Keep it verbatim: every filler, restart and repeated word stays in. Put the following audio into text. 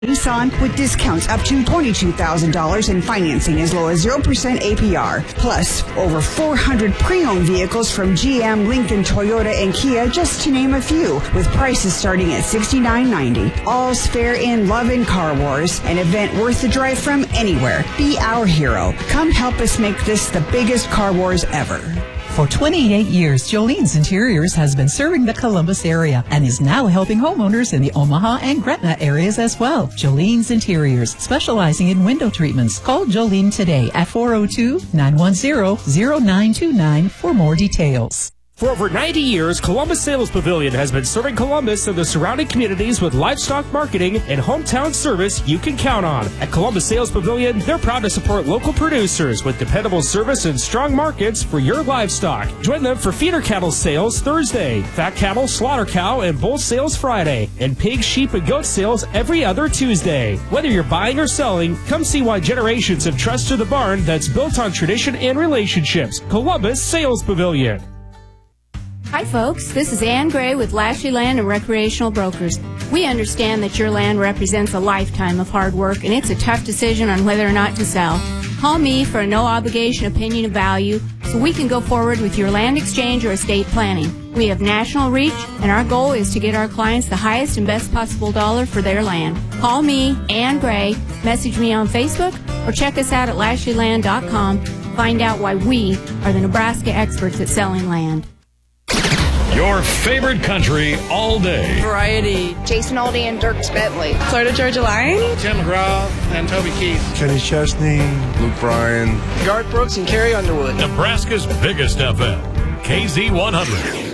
Nissan with discounts up to twenty-two thousand dollars and financing as low as zero percent A P R. Plus, over four hundred pre-owned vehicles from G M, Lincoln, Toyota, and Kia, just to name a few, with prices starting at sixty-nine ninety. All's fair in Love and Car Wars, an event worth the drive from anywhere. Be our hero. Come help us make this the biggest car wars ever. For twenty-eight years, Jolene's Interiors has been serving the Columbus area and is now helping homeowners in the Omaha and Gretna areas as well. Jolene's Interiors, specializing in window treatments. Call Jolene today at four oh two, nine one zero, zero nine two nine for more details. For over ninety years, Columbus Sales Pavilion has been serving Columbus and the surrounding communities with livestock marketing and hometown service you can count on. At Columbus Sales Pavilion, they're proud to support local producers with dependable service and strong markets for your livestock. Join them for feeder cattle sales Thursday, fat cattle, slaughter cow, and bull sales Friday, and pig, sheep, and goat sales every other Tuesday. Whether you're buying or selling, come see why generations have trusted the barn that's built on tradition and relationships. Columbus Sales Pavilion. Hi folks, this is Ann Gray with Lashley Land and Recreational Brokers. We understand that your land represents a lifetime of hard work and it's a tough decision on whether or not to sell. Call me for a no-obligation opinion of value so we can go forward with your land exchange or estate planning. We have national reach and our goal is to get our clients the highest and best possible dollar for their land. Call me, Ann Gray, message me on Facebook, or check us out at lashley land dot com. Find out why we are the Nebraska experts at selling land. Your favorite country all day. Variety. Jason Aldean and Dirk Bentley. Florida Georgia Line. Tim McGraw and Toby Keith. Kenny Chesney. Luke Bryan. Garth Brooks and Carrie Underwood. Nebraska's biggest F M. K Z one hundred.